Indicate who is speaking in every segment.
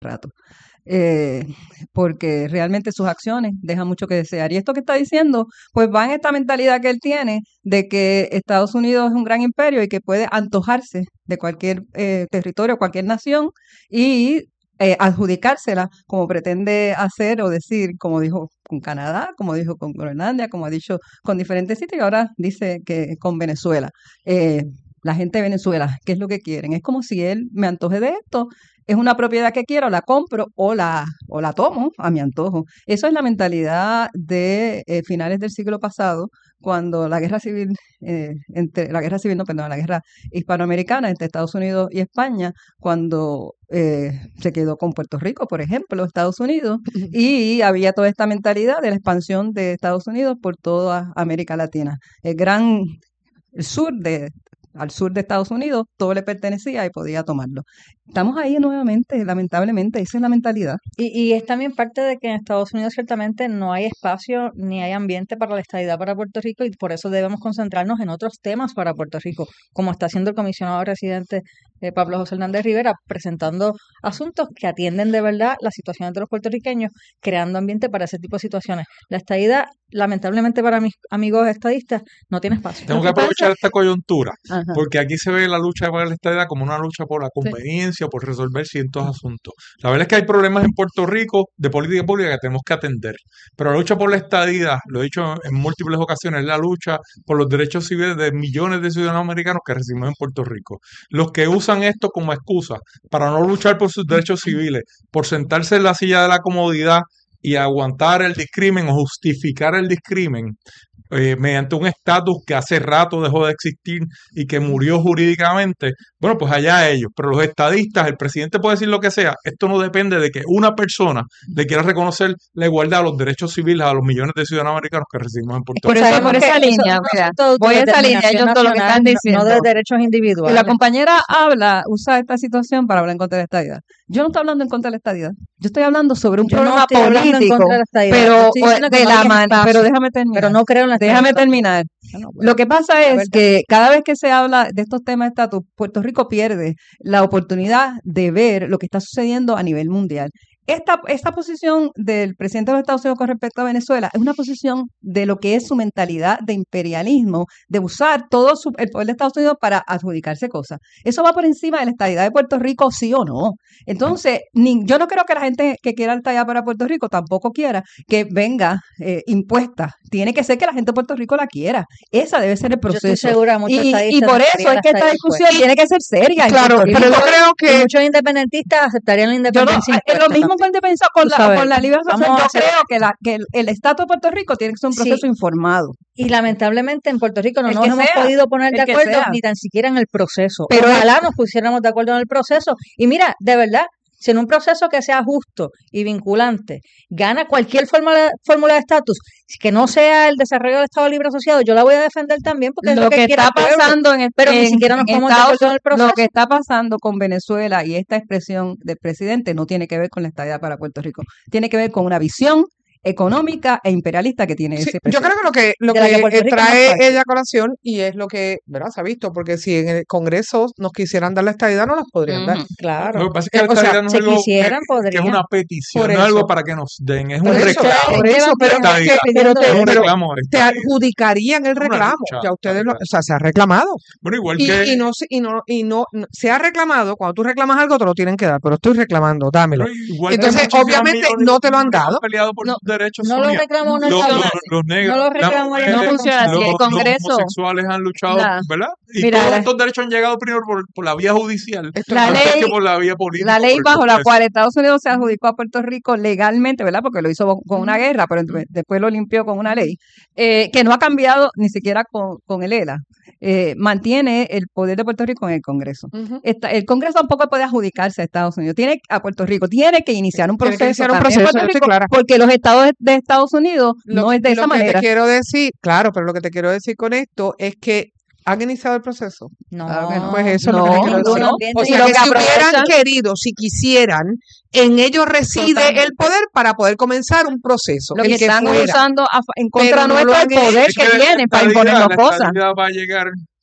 Speaker 1: rato. Eh, Porque realmente sus acciones dejan mucho que desear. Y esto que está diciendo, pues va en esta mentalidad que él tiene de que Estados Unidos es un gran imperio y que puede antojarse de cualquier territorio, cualquier nación y adjudicársela como pretende hacer o decir, como dijo con Canadá, como dijo con Groenlandia, como ha dicho con diferentes sitios y ahora dice que con Venezuela. Eh, la gente de Venezuela, ¿qué es lo que quieren? Es como si él me antoje de esto, es una propiedad que quiero, la compro o la tomo a mi antojo. Eso es la mentalidad de finales del siglo pasado, cuando la guerra civil, la guerra civil, no, perdón, la guerra hispanoamericana entre Estados Unidos y España, cuando se quedó con Puerto Rico, por ejemplo, Estados Unidos, y había toda esta mentalidad de la expansión de Estados Unidos por toda América Latina. El sur al sur de Estados Unidos, todo le pertenecía y podía tomarlo. Estamos ahí nuevamente, lamentablemente, esa es la mentalidad.
Speaker 2: Y es también parte de que en Estados Unidos ciertamente no hay espacio ni hay ambiente para la estadidad para Puerto Rico y por eso debemos concentrarnos en otros temas para Puerto Rico, como está haciendo el comisionado residente Pablo José Hernández Rivera, presentando asuntos que atienden de verdad las situaciones de los puertorriqueños, creando ambiente para ese tipo de situaciones. La estadidad, lamentablemente para mis amigos estadistas, no tiene espacio.
Speaker 3: Tengo que aprovechar esta coyuntura,
Speaker 1: Ajá.
Speaker 3: porque aquí se ve la lucha por la estadidad como una lucha por la conveniencia, por resolver ciertos asuntos. La verdad es que hay problemas en Puerto Rico de política pública que tenemos que atender, pero la lucha por la estadidad, lo he dicho en múltiples ocasiones, es la lucha por los derechos civiles de millones de ciudadanos americanos que recibimos en Puerto Rico. Los que usan esto como excusa para no luchar por sus derechos civiles, por sentarse en la silla de la comodidad y aguantar el discrimen o justificar el discrimen mediante un estatus que hace rato dejó de existir y que murió jurídicamente, bueno, pues allá ellos. Pero los estadistas, el presidente puede decir lo que sea, esto no depende de que una persona le quiera reconocer la igualdad a los derechos civiles a los millones de ciudadanos americanos que recibimos en Puerto Rico.
Speaker 1: Por esa línea, mira, voy a esa línea, ellos todo lo que están diciendo.
Speaker 2: No de derechos individuales.
Speaker 1: La compañera usa esta situación para hablar en contra de la estadidad. Yo no estoy hablando en contra de la estadidad. Yo estoy hablando sobre un problema político, pero déjame terminar.
Speaker 2: Pero no creo en la
Speaker 1: Déjame terminar. Lo que pasa es que cada vez que se habla de estos temas de estatus, Puerto Rico pierde la oportunidad de ver lo que está sucediendo a nivel mundial. Esta posición del presidente de los Estados Unidos con respecto a Venezuela es una posición de lo que es su mentalidad de imperialismo, de usar todo el poder de Estados Unidos para adjudicarse cosas. Eso va por encima de la estadidad de Puerto Rico, sí o no. Entonces, yo no creo que la gente que quiera la estadidad para Puerto Rico tampoco quiera que venga impuesta. Tiene que ser que la gente de Puerto Rico la quiera. Esa debe ser el proceso.
Speaker 2: Yo estoy segura,
Speaker 1: y por eso es que esta discusión tiene que ser seria.
Speaker 4: Claro, pero yo creo que
Speaker 2: muchos independentistas aceptarían la independencia.
Speaker 1: Es lo mismo que el pensado con la libre asociación. Yo creo que el estatus de Puerto Rico tiene que ser un proceso informado.
Speaker 2: Y lamentablemente en Puerto Rico no nos hemos podido poner de acuerdo ni tan siquiera en el proceso.
Speaker 1: Pero
Speaker 2: ojalá nos pusiéramos de acuerdo en el proceso. Y mira, de verdad, si en un proceso que sea justo y vinculante gana cualquier fórmula de estatus, que no sea el desarrollo del Estado Libre Asociado, yo la voy a defender también porque es lo que
Speaker 1: está pasando
Speaker 2: pero ni siquiera nos podemos de acuerdo en el proceso.
Speaker 1: Lo que está pasando con Venezuela y esta expresión del presidente no tiene que ver con la estadidad para Puerto Rico, tiene que ver con una visión económica e imperialista que tiene ese presidente.
Speaker 4: Yo creo que lo que trae ella a colación, y es lo que, ¿verdad? Se ha visto, porque si en el Congreso nos quisieran dar la estadidad, no las podrían dar.
Speaker 2: Claro.
Speaker 3: Lo que pasa es que la estadidad no es algo que es una petición, no es algo para que nos den, es un reclamo.
Speaker 4: Por eso, pero
Speaker 3: te
Speaker 4: adjudicarían el reclamo. Ya ustedes se ha reclamado.
Speaker 3: Bueno, igual que...
Speaker 4: Y no se ha reclamado, cuando tú reclamas algo te lo tienen que dar, pero estoy reclamando, dámelo. Entonces, obviamente, no te lo han dado.
Speaker 3: Derechos
Speaker 2: no lo reclamó
Speaker 3: los negros,
Speaker 2: no lo reclamó
Speaker 1: no funciona así. El Congreso,
Speaker 3: los homosexuales han luchado, ¿verdad? Y
Speaker 1: mira,
Speaker 3: todos estos derechos han llegado primero por la vía judicial que por la vía política.
Speaker 1: La ley bajo la cual Estados Unidos se adjudicó a Puerto Rico legalmente, ¿verdad? Porque lo hizo con una guerra, pero después lo limpió con una ley, que no ha cambiado ni siquiera con el ELA. Mantiene el poder de Puerto Rico en el Congreso. El Congreso tampoco puede adjudicarse a Estados Unidos, a Puerto Rico, tiene que iniciar un proceso, porque los estados de Estados Unidos no es de esa manera.
Speaker 4: Lo que te quiero decir, claro, pero lo que te quiero decir con esto es que ¿han iniciado el proceso?
Speaker 2: No,
Speaker 4: pues eso
Speaker 1: no,
Speaker 4: es lo que
Speaker 1: no.
Speaker 4: O sea, que si hubieran querido, si quisieran, en ellos reside el poder para poder comenzar un proceso.
Speaker 1: Lo que están usando en contra nuestra el poder que tienen para imponernos cosas.
Speaker 3: Va a llegar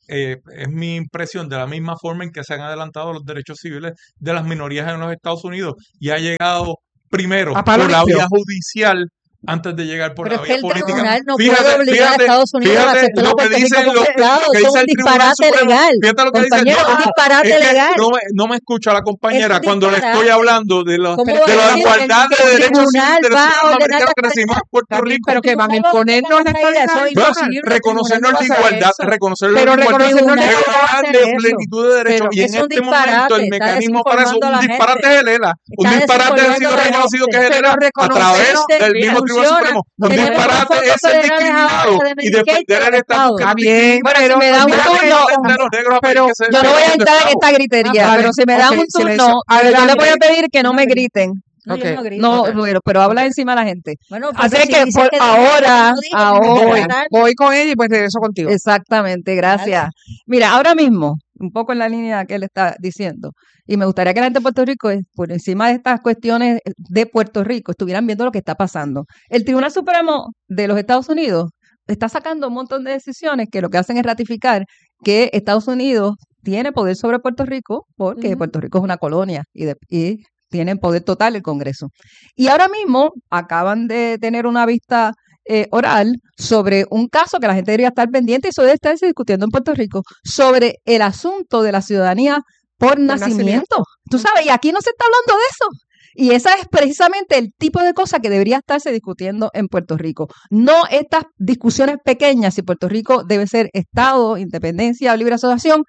Speaker 3: es mi impresión, de la misma forma en que se han adelantado los derechos civiles de las minorías en los Estados Unidos y ha llegado primero
Speaker 4: A palo
Speaker 3: por la
Speaker 4: limpio.
Speaker 3: vía judicial antes de llegar por
Speaker 2: Pero
Speaker 3: la
Speaker 2: es que
Speaker 3: vía
Speaker 2: el
Speaker 3: política.
Speaker 2: tribunal no
Speaker 3: Fíjate,
Speaker 2: puede obligar a
Speaker 3: fíjate,
Speaker 2: Estados Unidos a
Speaker 3: fíjate
Speaker 2: aceptar a
Speaker 3: lo que
Speaker 2: Puerto Rico
Speaker 3: dicen
Speaker 2: como
Speaker 3: lo
Speaker 2: Estado.
Speaker 3: que
Speaker 2: Eso
Speaker 3: dice
Speaker 2: es
Speaker 3: el
Speaker 2: un
Speaker 3: Tribunal
Speaker 2: disparate
Speaker 3: Supremo.
Speaker 2: legal.
Speaker 3: Fíjate lo que dice.
Speaker 2: Compañero, es un disparate
Speaker 3: Es que
Speaker 2: legal.
Speaker 3: no me escucha la
Speaker 2: Es un
Speaker 3: compañera cuando le estoy
Speaker 2: disparate.
Speaker 3: hablando de la
Speaker 2: ¿Cómo
Speaker 4: Pero,
Speaker 2: va a
Speaker 3: de la
Speaker 2: decir
Speaker 3: igualdad
Speaker 2: que
Speaker 3: de
Speaker 2: el
Speaker 3: derechos civiles
Speaker 2: tribunal
Speaker 3: de los
Speaker 2: va a
Speaker 3: ciudadanos
Speaker 2: ordenar
Speaker 3: americanos
Speaker 2: la
Speaker 3: que nacimos en Puerto
Speaker 4: Está bien,
Speaker 3: Rico.
Speaker 4: pero que van a
Speaker 2: tribunal va a
Speaker 4: imponernos la
Speaker 2: ordenar la estadidad? Eso es
Speaker 4: estadidad.
Speaker 2: imposible. El tribunal
Speaker 3: Reconocernos
Speaker 2: no va
Speaker 3: la
Speaker 2: a hacer
Speaker 3: igualdad,
Speaker 2: eso.
Speaker 3: reconocernos
Speaker 4: Pero
Speaker 3: la igualdad,
Speaker 4: reconocernos
Speaker 2: tribunal
Speaker 4: la
Speaker 2: no va a
Speaker 3: igualdad
Speaker 2: hacer
Speaker 3: de
Speaker 2: eso.
Speaker 3: plenitud de derechos.
Speaker 4: Pero
Speaker 3: Y en
Speaker 2: Es un
Speaker 3: este momento el
Speaker 2: disparate. Está
Speaker 3: mecanismo para eso,
Speaker 2: desinformando a
Speaker 3: un
Speaker 2: la
Speaker 3: disparate
Speaker 2: gente.
Speaker 3: es el ELA. Un
Speaker 2: Está
Speaker 3: disparate ha
Speaker 2: desinformando
Speaker 3: sido
Speaker 2: a la
Speaker 3: reconocido que es
Speaker 2: gente.
Speaker 3: el ELA a través
Speaker 2: Este
Speaker 3: del mismo Tribunal
Speaker 2: funciona.
Speaker 3: Supremo. Un
Speaker 2: Tenemos
Speaker 3: disparate
Speaker 2: fondos
Speaker 3: es ser
Speaker 2: federales ahora
Speaker 3: discriminado
Speaker 2: de
Speaker 3: y
Speaker 2: Medicaid
Speaker 3: defender
Speaker 2: del
Speaker 3: el estatus
Speaker 2: Estado.
Speaker 3: que
Speaker 4: Está
Speaker 3: nos
Speaker 4: bien,
Speaker 3: discrimina.
Speaker 1: Bueno, si
Speaker 4: pero
Speaker 1: me da un
Speaker 3: Olvídate
Speaker 1: turno,
Speaker 3: de los negros
Speaker 4: pero
Speaker 3: que se
Speaker 1: yo no voy a
Speaker 3: donde
Speaker 1: entrar en
Speaker 3: estamos.
Speaker 1: esta gritería,
Speaker 4: vale,
Speaker 1: pero si me dan
Speaker 4: ok,
Speaker 1: un
Speaker 4: silencio.
Speaker 1: turno, yo le voy a
Speaker 4: Adelante.
Speaker 1: pedir que no me griten.
Speaker 2: No, yo
Speaker 4: Ok,
Speaker 2: no grito.
Speaker 1: No,
Speaker 4: ok,
Speaker 1: bueno, pero habla
Speaker 4: ok.
Speaker 1: encima a la gente.
Speaker 2: Bueno,
Speaker 1: Así
Speaker 2: porque
Speaker 1: es
Speaker 2: si
Speaker 1: que
Speaker 2: dices
Speaker 1: por
Speaker 2: que
Speaker 1: ahora,
Speaker 2: no digas, tienes que
Speaker 4: Voy,
Speaker 2: parar.
Speaker 4: voy con ella y pues regreso contigo.
Speaker 1: exactamente, gracias. Mira, ahora mismo, un poco en la línea que él está diciendo, y me gustaría que la gente de Puerto Rico, por encima de estas cuestiones de Puerto Rico, estuvieran viendo lo que está pasando. El Tribunal Supremo de los Estados Unidos está sacando un montón de decisiones que lo que hacen es ratificar que Estados Unidos tiene poder sobre Puerto Rico, porque
Speaker 2: Ujú.
Speaker 1: Puerto Rico es una colonia y tienen poder total el Congreso. Y ahora mismo acaban de tener una vista oral sobre un caso que la gente debería estar pendiente y eso debe estarse discutiendo en Puerto Rico sobre el asunto de la ciudadanía por nacimiento. Tú sabes, y aquí no se está hablando de eso. Y esa es precisamente el tipo de cosa que debería estarse discutiendo en Puerto Rico. No estas discusiones pequeñas si Puerto Rico debe ser Estado, independencia o libre asociación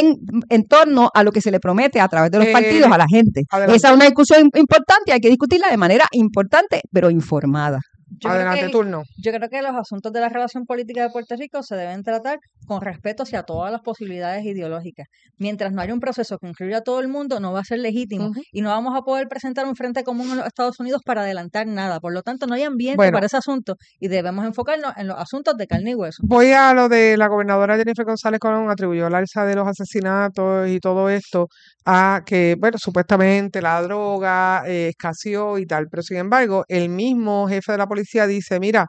Speaker 1: en torno a lo que se le promete a través de los partidos a la gente.
Speaker 4: adelante.
Speaker 1: Esa es una discusión importante, hay que discutirla de manera importante, pero informada.
Speaker 4: Adelante, turno.
Speaker 2: Yo creo que los asuntos de la relación política de Puerto Rico se deben tratar con respeto hacia todas las posibilidades ideológicas. Mientras no haya un proceso que incluya a todo el mundo, no va a ser legítimo
Speaker 4: Ujú.
Speaker 2: y no vamos a poder presentar un frente común en los Estados Unidos para adelantar nada. Por lo tanto, no hay ambiente
Speaker 4: Bueno.
Speaker 2: para ese asunto y debemos enfocarnos en los asuntos de carne y hueso.
Speaker 4: Voy a lo de la gobernadora Jennifer González Colón, atribuyó el alza de los asesinatos y todo esto a que, bueno, supuestamente la droga escaseó y tal, pero sin embargo, el mismo jefe de la policía dice, mira,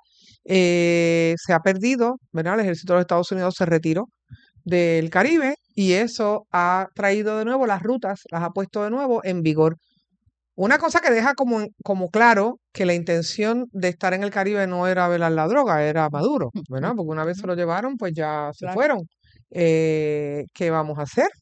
Speaker 4: se ha perdido, ¿verdad? El ejército de los Estados Unidos se retiró del Caribe y eso ha traído de nuevo las rutas, las ha puesto de nuevo en vigor. Una cosa que deja como claro que la intención de estar en el Caribe no era velar la droga, era Maduro, ¿verdad? Porque una vez se lo llevaron, pues ya se
Speaker 2: Claro.
Speaker 4: fueron. ¿Qué vamos a hacer?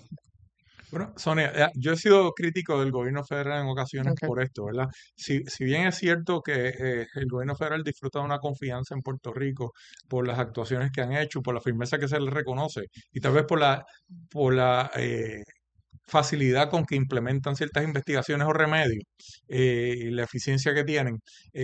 Speaker 3: Bueno, Sonia, yo he sido crítico del gobierno federal en ocasiones
Speaker 4: Ok.
Speaker 3: por esto, ¿verdad? Si bien es cierto que el gobierno federal disfruta de una confianza en Puerto Rico por las actuaciones que han hecho, por la firmeza que se les reconoce y tal vez por la facilidad con que implementan ciertas investigaciones o remedios y la eficiencia que tienen.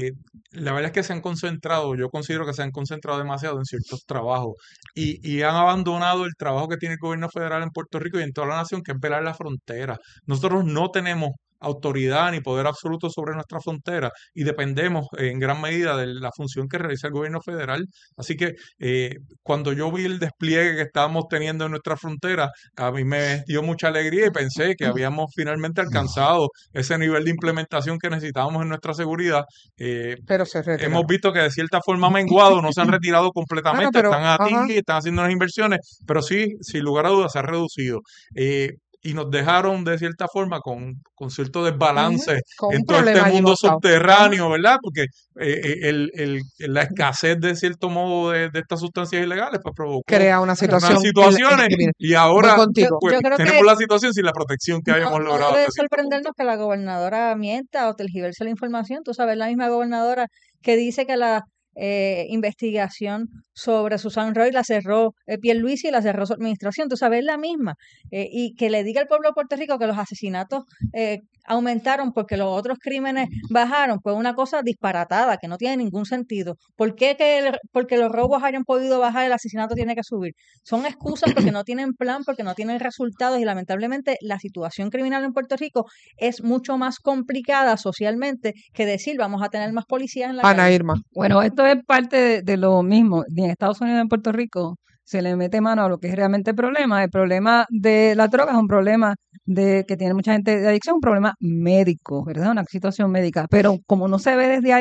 Speaker 3: La verdad es que se han concentrado, yo considero que se han concentrado demasiado en ciertos trabajos y han abandonado el trabajo que tiene el gobierno federal en Puerto Rico y en toda la nación, que es velar la frontera. Nosotros no tenemos autoridad ni poder absoluto sobre nuestra frontera y dependemos en gran medida de la función que realiza el gobierno federal. Así que cuando yo vi el despliegue que estábamos teniendo en nuestra frontera, a mí me dio mucha alegría y pensé que habíamos finalmente alcanzado ese nivel de implementación que necesitábamos en nuestra seguridad.
Speaker 4: Pero se retiraron.
Speaker 3: Hemos visto que de cierta forma ha menguado, no se han retirado completamente,
Speaker 4: Bueno, pero,
Speaker 3: están aquí,
Speaker 4: ajá.
Speaker 3: están haciendo unas inversiones, pero sí, sin lugar a dudas, se ha reducido. Y nos dejaron de cierta forma con cierto desbalance
Speaker 4: Con
Speaker 3: en
Speaker 4: un
Speaker 3: todo este
Speaker 4: problema allí
Speaker 3: mundo
Speaker 4: montado.
Speaker 3: subterráneo, ¿verdad? Porque la escasez de cierto modo de estas sustancias ilegales pues provocó
Speaker 4: Crea una
Speaker 3: unas
Speaker 4: situación en la
Speaker 3: situaciones
Speaker 4: que, mira,
Speaker 3: y
Speaker 4: voy
Speaker 3: ahora
Speaker 4: contigo.
Speaker 3: pues
Speaker 2: Yo creo
Speaker 3: tenemos
Speaker 2: que
Speaker 3: la situación sin la protección que habíamos
Speaker 2: no
Speaker 3: logrado
Speaker 2: debe
Speaker 3: hasta cierto punto.
Speaker 2: sorprendernos que la gobernadora mienta o tergiverse la información. Tú sabes, la misma gobernadora que dice que la investigación sobre Susan Roy la cerró Pierluisi y la cerró su administración. Tú sabes, es la misma. Y que le diga al pueblo de Puerto Rico que los asesinatos aumentaron porque los otros crímenes bajaron, pues una cosa disparatada que no tiene ningún sentido. ¿Por qué porque los robos hayan podido bajar, el asesinato tiene que subir? Son excusas porque no tienen plan, porque no tienen resultados y lamentablemente la situación criminal en Puerto Rico es mucho más complicada socialmente que decir vamos a tener más policías en la
Speaker 4: Ana
Speaker 2: calle.
Speaker 4: Irma.
Speaker 1: Bueno, esto es parte de lo mismo. Ni en Estados Unidos ni en Puerto Rico se le mete mano a lo que es realmente el problema. El problema de la droga es un problema que tiene mucha gente de adicción, un problema médico, ¿verdad? Una situación médica. Pero como no se ve desde ahí,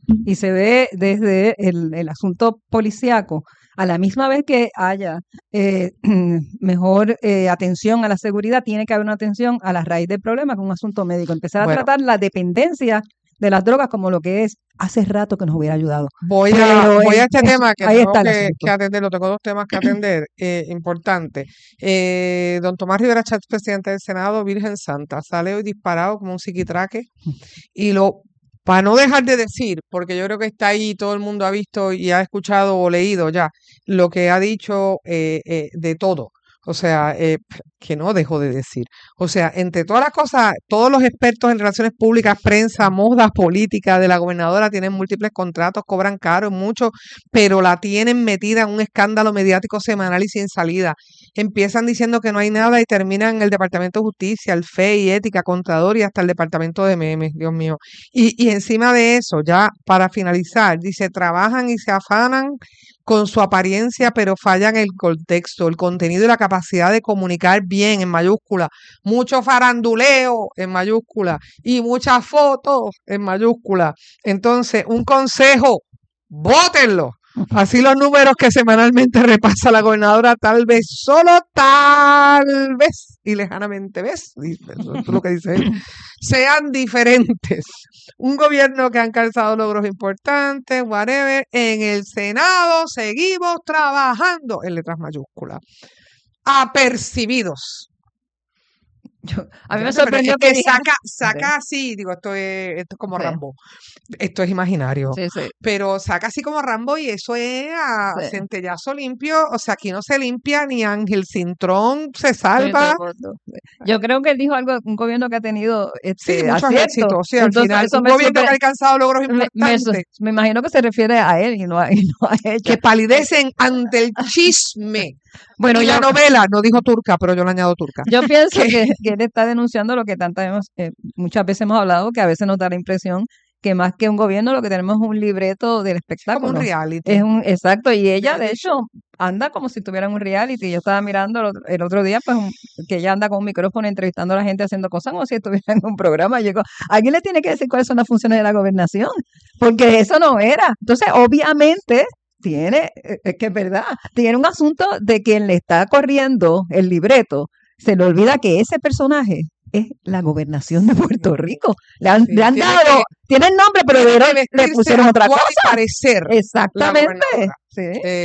Speaker 1: y se ve desde el asunto policíaco, a la misma vez que haya mejor atención a la seguridad, tiene que haber una atención a la raíz del problema, que es un asunto médico. Empezar a
Speaker 4: Bueno,
Speaker 1: tratar la dependencia de las drogas como lo que es, hace rato que nos hubiera ayudado.
Speaker 4: voy
Speaker 1: Pero
Speaker 4: a este tema que
Speaker 1: ahí
Speaker 4: tengo
Speaker 1: está el
Speaker 4: que
Speaker 1: asunto.
Speaker 4: atenderlo. Tengo dos temas que atender importantes. Don Tomás Rivera Chatz, presidente del Senado, Virgen Santa, sale hoy disparado como un psiquitraque y para no dejar de decir, porque yo creo que está ahí, todo el mundo ha visto y ha escuchado o leído ya lo que ha dicho de todo. O sea, que no dejó de decir. O sea, entre todas las cosas, todos los expertos en relaciones públicas, prensa, moda, política de la gobernadora tienen múltiples contratos, cobran caro, mucho, pero la tienen metida en un escándalo mediático semanal y sin salida. Empiezan diciendo que no hay nada y terminan en el Departamento de Justicia, el FEI, Ética, Contralor y hasta el Departamento de Memes, Dios mío. Y encima de eso, ya para finalizar, dice, trabajan y se afanan con su apariencia, pero fallan el contexto, el contenido y la capacidad de comunicar bien en mayúscula, mucho faranduleo en mayúscula y muchas fotos en mayúscula. Entonces, un consejo, vótenlo. Así los números que semanalmente repasa la gobernadora, tal vez, solo tal vez, y lejanamente ves, eso es lo que dice él, sean diferentes. Un gobierno que ha alcanzado logros importantes, whatever. En el Senado seguimos trabajando en letras mayúsculas. Apercibidos.
Speaker 1: A mí me
Speaker 4: Fíjate, pero
Speaker 1: sorprendió
Speaker 4: es
Speaker 1: que
Speaker 4: que
Speaker 1: dijeran,
Speaker 4: saca así, digo, esto es como
Speaker 1: sí,
Speaker 4: Rambo. Esto es imaginario.
Speaker 1: sí, sí,
Speaker 4: Pero saca así como Rambo y eso es a
Speaker 1: sí,
Speaker 4: centellazo limpio. O sea, aquí no se limpia ni Ángel Cintrón se
Speaker 1: estoy de
Speaker 4: salva.
Speaker 1: acuerdo. Yo creo que él dijo algo, un gobierno que ha tenido
Speaker 4: Sí, muchos
Speaker 1: acierto.
Speaker 4: éxitos. Sí, al
Speaker 1: Entonces,
Speaker 4: final,
Speaker 1: eso
Speaker 4: un
Speaker 1: me
Speaker 4: gobierno que ha
Speaker 1: sorprende.
Speaker 4: alcanzado logros importantes
Speaker 1: Me imagino que se refiere a él y no a, y no a ella.
Speaker 4: que palidecen ante el chisme
Speaker 1: Bueno,
Speaker 4: y la novela. No dijo turca, pero yo le añado turca.
Speaker 1: yo pienso
Speaker 4: Que
Speaker 1: que él está denunciando lo que muchas veces hemos hablado, que a veces nos da la impresión que más que un gobierno lo que tenemos es un libreto del
Speaker 4: es como un
Speaker 1: espectáculo.
Speaker 4: reality.
Speaker 1: Exacto, y ella
Speaker 4: de
Speaker 1: de hecho anda como si estuviera en un reality. Yo estaba mirando el otro día, pues, que ella anda con un micrófono entrevistando a la gente haciendo cosas como si estuviera en un programa. Y yo digo, alguien le tiene que decir cuáles son las funciones de la gobernación, porque eso no era. Entonces, obviamente, es que es verdad, tiene un asunto de quien le está corriendo el libreto, se le olvida que ese personaje es la gobernación de Puerto Rico. Le han
Speaker 4: Sí, tiene
Speaker 1: dado, tiene el nombre, pero
Speaker 4: tiene que
Speaker 1: le
Speaker 4: vestirse,
Speaker 1: pusieron otra
Speaker 4: actuar
Speaker 1: cosa.
Speaker 4: y parecer la
Speaker 1: Exactamente.
Speaker 4: gobernadora.
Speaker 1: Sí.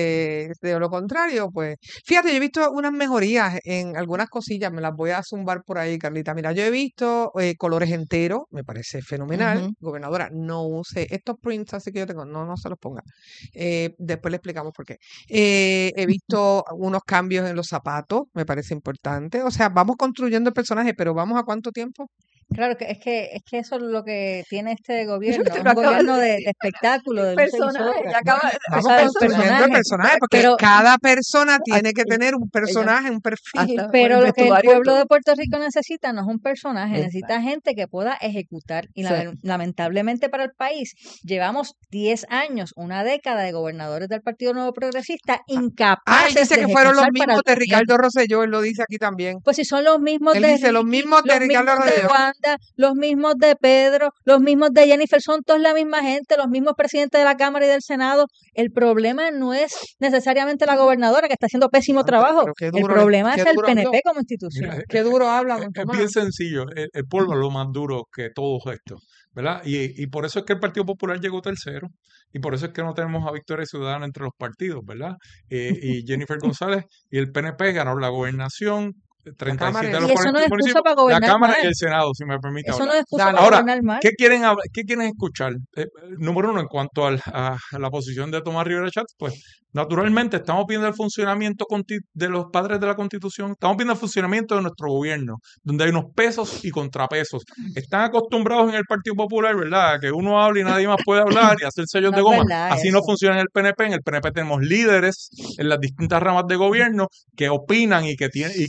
Speaker 4: De lo contrario, pues, fíjate, yo he visto unas mejorías en algunas cosillas, me las voy a zumbar por ahí, Carlita. Mira, yo he visto colores enteros, me parece fenomenal.
Speaker 1: Ujú.
Speaker 4: Gobernadora, no use estos prints así que yo tengo, no se los ponga. Después le explicamos por qué. He visto unos cambios en los zapatos, me parece importante. O sea, vamos construyendo el personaje, pero ¿vamos a cuánto tiempo?
Speaker 2: Claro, es que eso es lo que tiene este
Speaker 1: Yo
Speaker 2: gobierno,
Speaker 1: te
Speaker 2: es
Speaker 1: lo
Speaker 2: un
Speaker 1: acabo
Speaker 2: gobierno
Speaker 1: de
Speaker 2: de
Speaker 1: decir.
Speaker 2: espectáculo, de luces y
Speaker 1: Personaje,
Speaker 2: sombras.
Speaker 1: ya acaba
Speaker 4: Vamos
Speaker 2: Exacto,
Speaker 4: construyendo el personaje, porque
Speaker 2: pero
Speaker 4: cada persona tiene que
Speaker 1: ella,
Speaker 4: tener un
Speaker 1: ella
Speaker 4: personaje, un perfil.
Speaker 1: hasta con
Speaker 2: Pero
Speaker 1: el
Speaker 2: lo que el
Speaker 1: vestuario y
Speaker 2: pueblo
Speaker 1: todo.
Speaker 2: de Puerto Rico necesita no es un personaje,
Speaker 1: Exacto.
Speaker 2: necesita gente que pueda ejecutar. Y
Speaker 1: Sí.
Speaker 2: lamentablemente para el país, llevamos 10 años, una década de gobernadores del Partido Nuevo Progresista
Speaker 4: Él
Speaker 2: incapaces
Speaker 4: dice
Speaker 2: de
Speaker 4: que fueron los
Speaker 2: ejecutar para
Speaker 4: mismos
Speaker 2: el
Speaker 4: de
Speaker 2: pueblo.
Speaker 4: Ricardo Rosselló, él lo dice aquí también.
Speaker 2: Pues si son los mismos
Speaker 4: Él
Speaker 2: de
Speaker 4: dice los
Speaker 2: Ricky,
Speaker 4: mismos de
Speaker 2: los
Speaker 4: Ricardo
Speaker 2: mismos de
Speaker 4: Rosselló.
Speaker 2: Wanda, los mismos de Pedro, los mismos de Jennifer, son todos la misma gente, los mismos presidentes de la Cámara y del Senado. El problema no es necesariamente la gobernadora que está haciendo pésimo
Speaker 4: Ah, pero
Speaker 2: trabajo.
Speaker 4: qué
Speaker 2: El
Speaker 4: duro,
Speaker 2: problema
Speaker 4: qué
Speaker 2: es el
Speaker 4: duro habló.
Speaker 2: PNP como
Speaker 3: Mira,
Speaker 2: institución.
Speaker 4: Qué duro habla, don
Speaker 3: es
Speaker 4: Tomás.
Speaker 3: bien sencillo. El pueblo es lo más duro que todo esto, ¿verdad? Y por eso es que el Partido Popular llegó tercero. Y por eso es que no tenemos a Victoria Ciudadana entre los partidos, ¿verdad? Y Jennifer González y el PNP ganaron la gobernación,
Speaker 4: La Cámara
Speaker 3: 37
Speaker 4: y
Speaker 3: de
Speaker 4: el
Speaker 3: los
Speaker 2: Y eso no es
Speaker 3: 46
Speaker 2: excusa
Speaker 3: municipios,
Speaker 2: para
Speaker 3: la
Speaker 2: gobernar
Speaker 3: Cámara y
Speaker 2: mal.
Speaker 3: el Senado, si me permite
Speaker 2: Eso no
Speaker 3: hablar.
Speaker 2: es excusa
Speaker 4: Dale.
Speaker 2: para
Speaker 3: Ahora,
Speaker 2: gobernar mal.
Speaker 3: ¿qué quieren escuchar? Número uno, en cuanto a la posición de Tomás Rivera Chatz, pues naturalmente estamos viendo el funcionamiento de los padres de la Constitución, estamos viendo el funcionamiento de nuestro gobierno, donde hay unos pesos y contrapesos. Están acostumbrados en el Partido Popular, ¿verdad? Que uno hable y nadie más puede hablar y hacer sellos
Speaker 2: No
Speaker 3: de
Speaker 2: es
Speaker 3: goma.
Speaker 2: verdad
Speaker 3: Así no
Speaker 2: eso.
Speaker 3: funciona en el PNP. En el PNP tenemos líderes en las distintas ramas de gobierno que opinan y que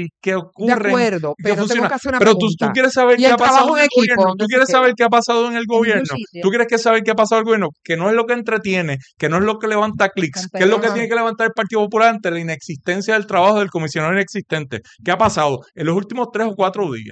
Speaker 3: que
Speaker 4: De
Speaker 3: ocurren,
Speaker 4: acuerdo,
Speaker 3: que
Speaker 4: pero tengo
Speaker 3: funcionan.
Speaker 4: que hacer una
Speaker 3: Pero tú
Speaker 4: pregunta.
Speaker 3: quieres saber
Speaker 4: Y
Speaker 3: qué
Speaker 4: el
Speaker 3: ha pasado
Speaker 4: trabajo
Speaker 3: en
Speaker 4: en
Speaker 3: el
Speaker 4: equipo,
Speaker 3: gobierno. Tú
Speaker 4: entonces,
Speaker 3: quieres saber qué ha pasado en el
Speaker 2: ningún
Speaker 3: gobierno.
Speaker 2: sitio.
Speaker 3: Tú quieres saber qué ha pasado en el gobierno, que no es lo que entretiene, que no es lo que levanta clics, que es lo que
Speaker 4: Ajá.
Speaker 3: tiene que levantar el Partido Popular ante la inexistencia del trabajo del comisionado inexistente. ¿Qué ha pasado? En los últimos 3 o 4 días,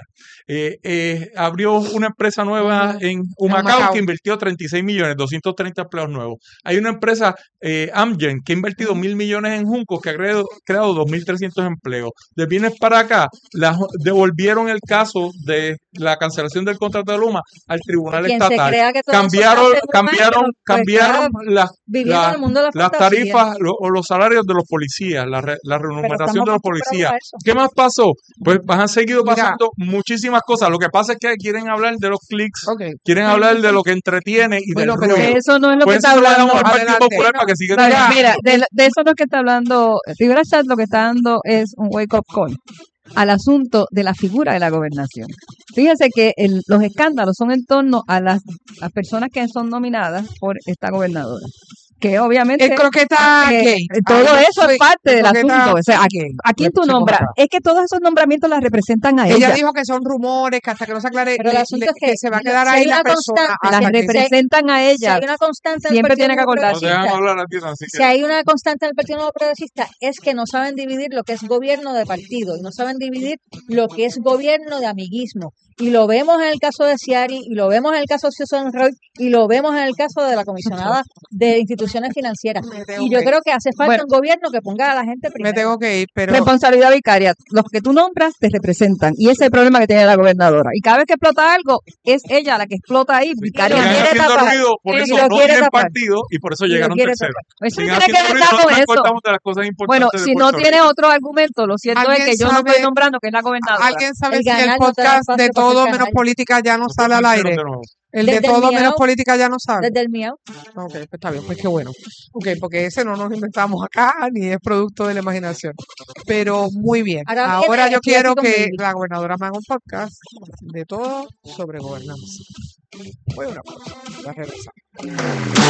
Speaker 3: abrió una empresa nueva en Humacao
Speaker 4: Humacao.
Speaker 3: que invirtió 36 millones, 230 empleos nuevos. Hay una empresa, Amgen, que ha invertido 1.000 millones en Juncos, que ha creado 2.300 empleos. De viernes para acá, devolvieron el caso de la cancelación del contrato de Luma al Tribunal
Speaker 2: Quien se
Speaker 3: Estatal.
Speaker 2: crea que todo eso
Speaker 3: Cambiaron,
Speaker 2: está hace un año, pues
Speaker 3: cambiaron
Speaker 2: está viviendo en el mundo de la
Speaker 3: las
Speaker 2: fantasía.
Speaker 3: tarifas o los salarios de los policías, la
Speaker 2: Pero
Speaker 3: remuneración
Speaker 2: estamos
Speaker 3: de los
Speaker 2: acostumbrados
Speaker 3: policías.
Speaker 2: a eso.
Speaker 3: ¿Qué más pasó? Pues han seguido
Speaker 4: Mira.
Speaker 3: pasando muchísimas cosas. Lo que pasa es que quieren hablar de los clics,
Speaker 4: Ok.
Speaker 3: quieren hablar de lo que entretiene y
Speaker 4: Bueno,
Speaker 3: del
Speaker 4: pero
Speaker 3: ruido.
Speaker 1: Eso no es lo que
Speaker 3: Pues
Speaker 1: está
Speaker 3: eso lo
Speaker 1: hablando.
Speaker 3: dejamos al Partido
Speaker 4: Adelante.
Speaker 3: Popular para que siga
Speaker 1: Mira,
Speaker 3: trabajando.
Speaker 1: mira, de eso no es que está hablando. Rivera Chat lo que está dando es un wake-up call al asunto de la figura de la gobernación. Fíjense que los escándalos son en torno a las personas que son nominadas por esta gobernadora. Que obviamente
Speaker 4: El croqueta gay.
Speaker 1: todo eso es parte del
Speaker 4: croqueta
Speaker 1: asunto. O sea,
Speaker 4: gay.
Speaker 1: ¿a quién tú
Speaker 4: Se
Speaker 1: nombras?
Speaker 4: coloca.
Speaker 1: Es que todos esos nombramientos las representan a
Speaker 4: Ella
Speaker 1: ella.
Speaker 4: dijo que son rumores, que hasta que no se aclare,
Speaker 2: Pero el asunto es que
Speaker 4: se va a
Speaker 2: mira,
Speaker 4: quedar
Speaker 2: si
Speaker 4: ahí
Speaker 2: hay
Speaker 4: la
Speaker 2: una
Speaker 4: persona
Speaker 2: constante,
Speaker 1: Las
Speaker 4: hasta que
Speaker 1: representan a
Speaker 2: si
Speaker 1: ella.
Speaker 2: hay una constante en el
Speaker 1: Siempre
Speaker 2: Partido
Speaker 1: tiene que
Speaker 2: Nuevo
Speaker 3: No
Speaker 1: acordarse.
Speaker 3: dejan
Speaker 2: Progresista,
Speaker 3: hablar a ti, así
Speaker 2: si
Speaker 3: que
Speaker 2: hay una constante en el Partido Nuevo Progresista, es que no saben dividir lo que es gobierno de partido y no saben dividir lo que es gobierno de amiguismo. Y lo vemos en el caso de Ciari, y lo vemos en el caso de Susan Roy, y lo vemos en el caso de la comisionada de instituciones financieras. Y yo creo que hace falta
Speaker 1: Bueno.
Speaker 2: un gobierno que ponga a la gente
Speaker 4: me
Speaker 2: primero.
Speaker 4: tengo que ir, pero
Speaker 1: Responsabilidad vicaria. Los que tú nombras te representan. Y ese es el problema que tiene la gobernadora. Y cada vez que explota algo, es ella la que explota ahí
Speaker 2: lo
Speaker 3: sigan
Speaker 2: quiere
Speaker 1: vicariamente.
Speaker 3: haciendo
Speaker 2: tapar.
Speaker 3: ruido, por
Speaker 2: Y
Speaker 3: eso
Speaker 2: lo
Speaker 3: no
Speaker 2: quiere
Speaker 3: tienen
Speaker 2: tapar.
Speaker 3: partido y por eso
Speaker 2: Y lo
Speaker 3: llegaron
Speaker 2: quiere
Speaker 3: terceros.
Speaker 1: Eso
Speaker 3: Sigan
Speaker 1: tiene que
Speaker 3: haciendo
Speaker 1: ver
Speaker 3: ruido,
Speaker 1: con
Speaker 3: no nos
Speaker 1: eso.
Speaker 3: cortamos de las cosas
Speaker 1: Bueno,
Speaker 3: importantes de
Speaker 1: si no
Speaker 3: Puerto
Speaker 1: tienes
Speaker 3: Rico.
Speaker 1: otro argumento, lo cierto es
Speaker 4: ¿alguien
Speaker 1: que yo no estoy
Speaker 4: sabe-
Speaker 1: nombrando que es la gobernadora.
Speaker 4: ¿alguien sabe
Speaker 2: El
Speaker 4: si el
Speaker 2: ganar no te da
Speaker 4: podcast
Speaker 2: espacio
Speaker 4: de
Speaker 2: para ser
Speaker 4: todo menos
Speaker 2: canalla.
Speaker 4: política ya no
Speaker 3: Nos
Speaker 4: sale al
Speaker 3: convencieron
Speaker 4: aire?
Speaker 3: de nuevo.
Speaker 4: El de
Speaker 2: Desde el
Speaker 4: todo menos
Speaker 2: miau.
Speaker 4: política ya no sale.
Speaker 2: Desde el miau.
Speaker 4: Ok, pues está bien, pues qué bueno. Ok, porque ese no nos inventamos acá, ni es producto de la imaginación. Pero muy bien.
Speaker 2: Ahora
Speaker 4: Ahora
Speaker 2: viene,
Speaker 4: yo
Speaker 2: estoy aquí
Speaker 4: quiero
Speaker 2: con
Speaker 4: que
Speaker 2: Baby.
Speaker 4: la gobernadora me haga un podcast de todo sobre gobernanza. Voy a una pausa. Ya regresamos.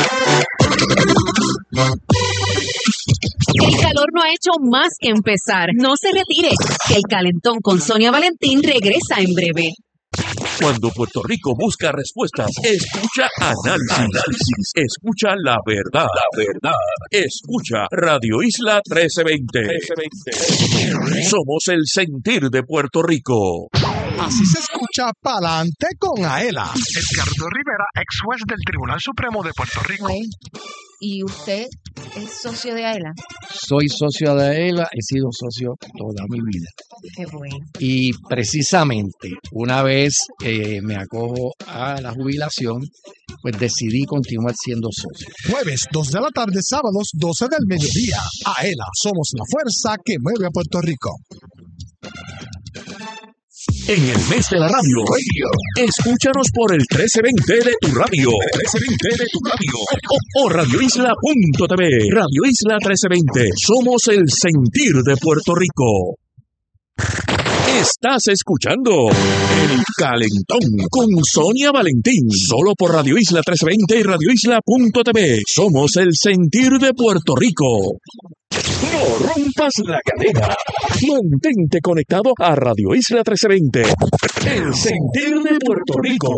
Speaker 5: El calor no ha hecho más que empezar. No se retire, que el calentón con Sonia Valentín regresa en breve.
Speaker 6: Cuando Puerto Rico busca respuestas, escucha análisis, escucha la verdad, escucha Radio Isla 1320. Somos el sentir de Puerto Rico.
Speaker 7: Así se escucha Pa'lante con Aela. Edgardo Rivera, ex juez del Tribunal Supremo de Puerto Rico.
Speaker 8: ¿Y usted es socio de AELA?
Speaker 9: Soy socio de AELA, he sido socio toda mi vida.
Speaker 8: Qué bueno.
Speaker 9: Y precisamente una vez me acojo a la jubilación, pues decidí continuar siendo socio.
Speaker 7: Jueves, 2 de la tarde, sábados, 12 del mediodía. Aela, somos la fuerza que mueve a Puerto Rico.
Speaker 6: En el mes de la radio, escúchanos por el 1320 de tu radio, o radioisla.tv. Radio Isla 1320, somos el sentir de Puerto Rico. Estás escuchando El Calentón con Sonia Valentín, solo por Radio Isla 1320 y radioisla.tv. Somos el sentir de Puerto Rico. No rompas la cadena. Mantente conectado a Radio Isla 1320, el sentir de Puerto Rico.